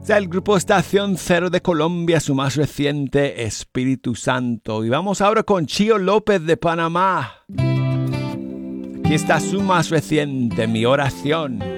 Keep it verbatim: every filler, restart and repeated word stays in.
El grupo Estación Cero de Colombia, su más reciente, Espíritu Santo. Y vamos ahora con Chío López de Panamá. Aquí está su más reciente, Mi Oración.